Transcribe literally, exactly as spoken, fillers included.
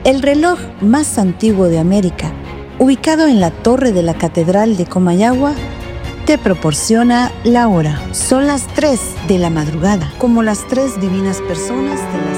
El reloj más antiguo de América, ubicado en la torre de la Catedral de Comayagua, te proporciona la hora. Son las tres de la madrugada, como las tres divinas personas de la